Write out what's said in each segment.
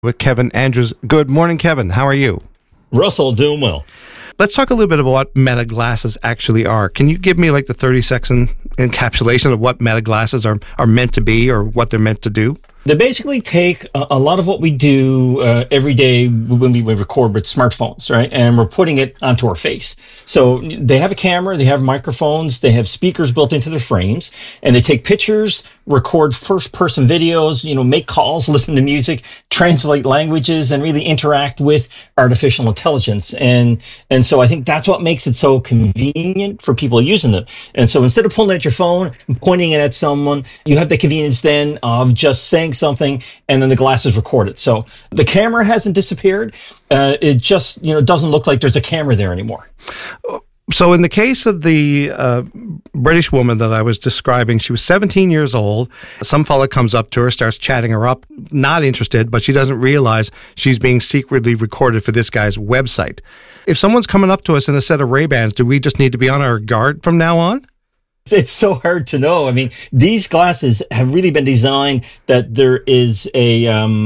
with Kevin Andrews. Good morning, Kevin. How are you? Russell, doing well. Let's talk a little bit about what Meta glasses actually are. Can you give me like the 30-second encapsulation of what Meta glasses are meant to be or what they're meant to do? They basically take a lot of what we do every day when we record with smartphones, right? And we're putting it onto our face. So they have a camera, they have microphones, they have speakers built into the frames, and they take pictures, record first-person videos, make calls, listen to music, translate languages, and really interact with artificial intelligence. And so I think that's what makes it so convenient for people using them. And so instead of pulling out your phone and pointing it at someone, you have the convenience then of just saying something and then the glasses record it. So the camera hasn't disappeared. It just, doesn't look like there's a camera there anymore. So in the case of the British woman that I was describing, she was 17 years old. Some fella comes up to her, starts chatting her up, not interested, but she doesn't realize she's being secretly recorded for this guy's website. If someone's coming up to us in a set of Ray-Bans, do we just need to be on our guard from now on? It's so hard to know. I mean, these glasses have really been designed that there is a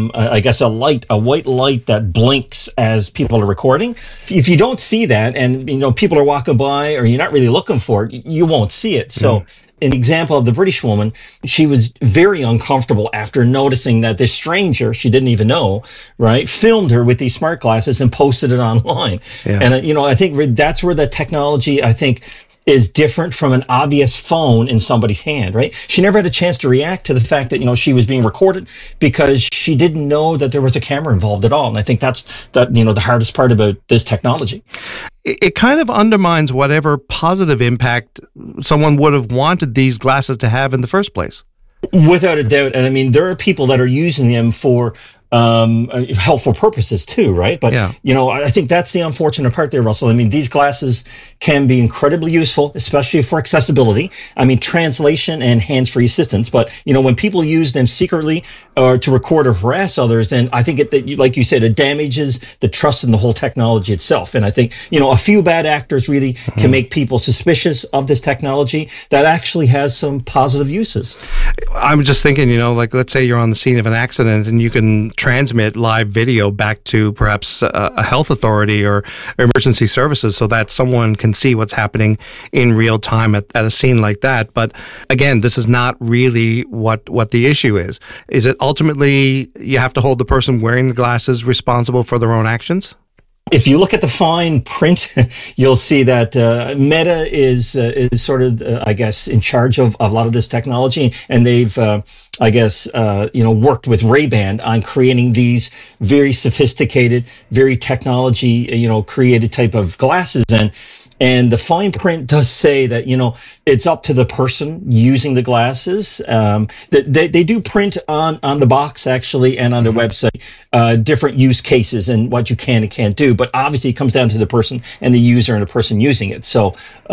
white light that blinks as people are recording. If you don't see that and, people are walking by or you're not really looking for it, you won't see it. So an example of the British woman, she was very uncomfortable after noticing that this stranger she didn't even know, right, filmed her with these smart glasses and posted it online. Yeah. And, I think that's where the technology, is different from an obvious phone in somebody's hand, right? She never had a chance to react to the fact that, she was being recorded because she didn't know that there was a camera involved at all. And I think that's the hardest part about this technology. It kind of undermines whatever positive impact someone would have wanted these glasses to have in the first place. Without a doubt. And there are people that are using them for helpful purposes too, right? But, I think that's the unfortunate part there, Russell. These glasses can be incredibly useful, especially for accessibility. Translation and hands-free assistance. But, when people use them secretly or to record or harass others, then I think like you said, it damages the trust in the whole technology itself. And I think, a few bad actors really can make people suspicious of this technology that actually has some positive uses. I'm just thinking, let's say you're on the scene of an accident and you can transmit live video back to perhaps a health authority or emergency services so that someone can see what's happening in real time at a scene like that. But again, this is not really what the issue is. Is it ultimately you have to hold the person wearing the glasses responsible for their own actions? If you look at the fine print, you'll see that Meta is sort of, in charge of a lot of this technology, and they've, worked with Ray-Ban on creating these very sophisticated, very technology, created type of glasses. And the fine print does say that, it's up to the person using the glasses. They do print on the box, actually, and on their website, different use cases and what you can and can't do. But obviously, it comes down to the person and the user and the person using it. So,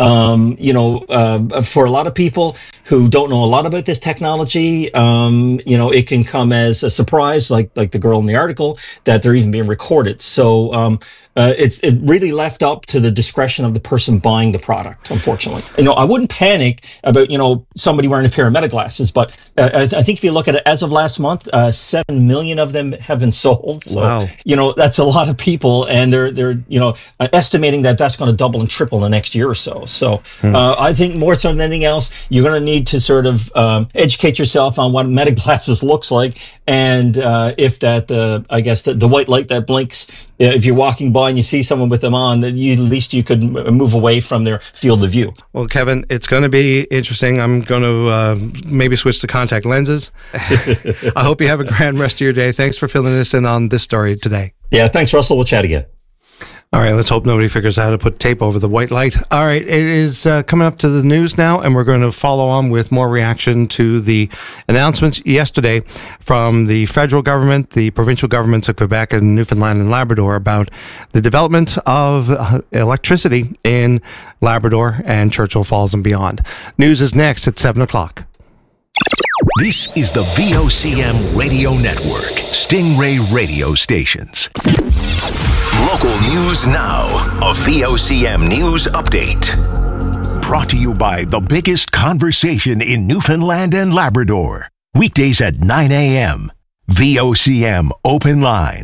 for a lot of people who don't know a lot about this technology, it can come as a surprise, like the girl in the article, that they're even being recorded. So, it really left up to the discretion of the person buying the product, unfortunately. I wouldn't panic about, somebody wearing a pair of Meta glasses, but I think if you look at it as of last month, 7 million of them have been sold. So, wow. That's a lot of people, and they're estimating that that's going to double and triple in the next year or so. So, I think more so than anything else, you're going to need to sort of educate yourself on what Meta glasses looks like, and if that, the white light that blinks, if you're walking by and you see someone with them on, then at least you could move away from their field of view. Well, Kevin, it's going to be interesting. I'm going to maybe switch to contact lenses. I hope you have a grand rest of your day. Thanks for filling us in on this story today. Yeah, thanks, Russell. We'll chat again. All right, let's hope nobody figures out how to put tape over the white light. All right, it is coming up to the news now, and we're going to follow on with more reaction to the announcements yesterday from the federal government, the provincial governments of Quebec and Newfoundland and Labrador about the development of electricity in Labrador and Churchill Falls and beyond. News is next at 7 o'clock. This is the VOCM Radio Network, Stingray Radio Stations. Local news now, a VOCM news update. Brought to you by the biggest conversation in Newfoundland and Labrador. Weekdays at 9 a.m. VOCM Open Line.